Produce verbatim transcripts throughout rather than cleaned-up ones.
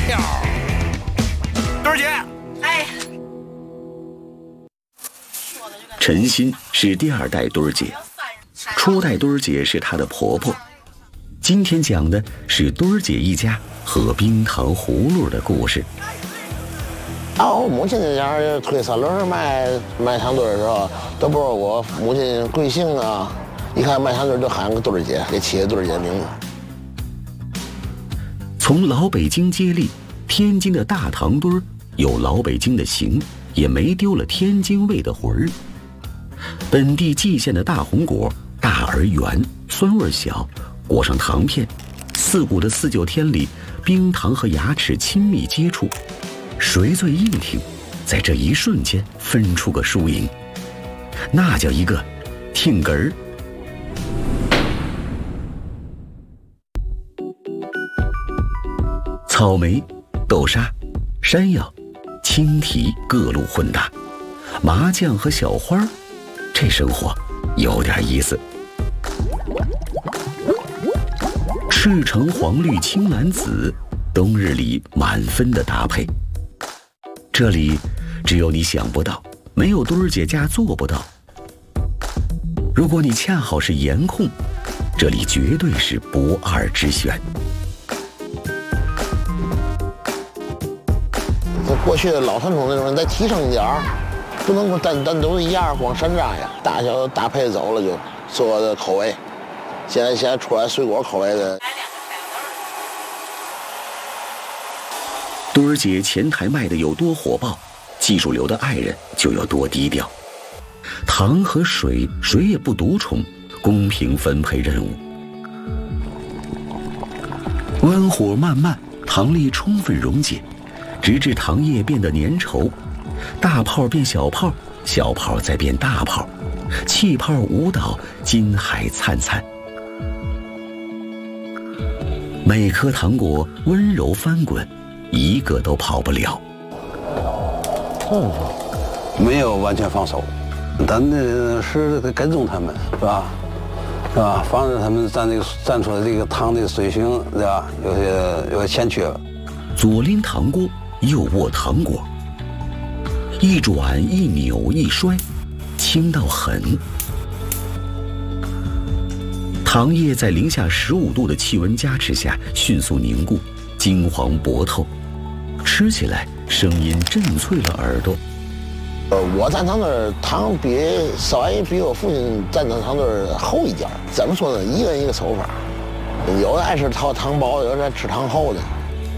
票。墩儿姐， 哎， 陈鑫是第二代墩儿姐，初代墩儿姐是她的婆婆。今天讲的是墩儿姐一家喝冰糖葫芦的故事。 啊，我母亲那家推三轮卖卖糖墩儿的时候，都不知道我母亲贵姓啊，一看卖糖墩儿就喊个墩儿姐，给起个墩儿姐名字。 从老北京接力，天津的大糖墩儿有老北京的形，也没丢了天津味的魂儿。本地蓟县的大红果，大而圆，酸味小，裹上糖片，四谷的四九天里，冰糖和牙齿亲密接触，谁最硬挺，在这一瞬间分出个输赢，那叫一个挺哏儿。草莓、豆沙、山药、青提各路混搭，麻酱和小花，这生活有点意思。赤橙黄绿青蓝紫，冬日里满分的搭配。这里只有你想不到，没有墩儿姐家做不到。如果你恰好是颜控，这里绝对是不二之选。 过去的老传统那种，再提升一点儿，不能单单都一样光山楂呀，大小搭配走了就所有的口味。现在现在出来水果口味的。 墩儿姐前台卖的有多火爆，技术流的爱人就有多低调。糖和水谁也不独宠，公平分配任务。温火慢慢，糖粒充分溶解，直至糖液变得粘稠，大泡变小泡，小泡再变大泡，气泡舞蹈，金海灿灿。每颗糖果温柔翻滚，一个都跑不了。 嗯，没有完全放手，但呢是得跟踪他们，是吧？是吧？防止他们站这个站出来这个糖的水平，对吧？有些有些欠缺。 左拎糖锅，右握糖果，一转一扭一摔，轻到狠。糖液在零下十五度的气温加持下迅速凝固，金黄薄透，吃起来声音震脆了耳朵。 呃，我蘸糖墩儿糖比稍微比我父亲蘸的糖墩儿厚一点儿。怎么说呢？一个人一个手法，有的爱吃糖糖薄，有的爱吃糖厚的。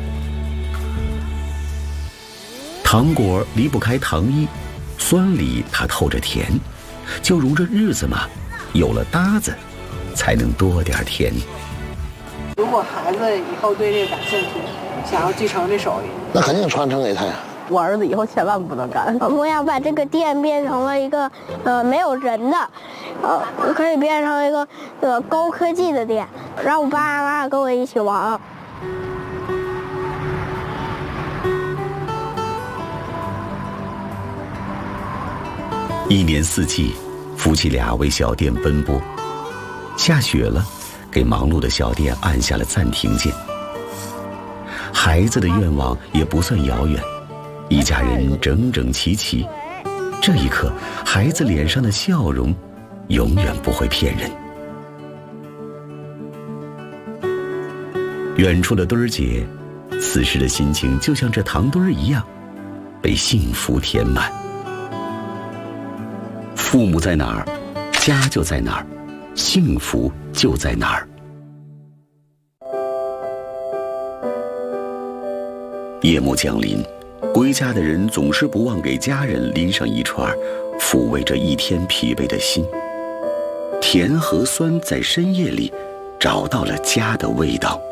糖果离不开糖衣，酸里它透着甜，就如这日子嘛，有了搭子，才能多点甜。 如果孩子以后对这个感兴趣，想要继承这手艺， 那肯定传承给他呀。 我儿子以后千万不能干。 我想把这个店变成了一个呃没有人的，呃可以变成一个呃高科技的店，让我爸妈跟我一起玩。 一年四季，夫妻俩为小店奔波。下雪了，给忙碌的小店按下了暂停键。孩子的愿望也不算遥远，一家人整整齐齐。这一刻，孩子脸上的笑容，永远不会骗人。远处的墩儿姐，此时的心情就像这糖墩儿一样，被幸福填满。父母在哪儿，家就在哪儿，幸福就在哪儿。夜幕降临，归家的人总是不忘给家人拎上一串，抚慰着一天疲惫的心。甜和酸在深夜里找到了家的味道。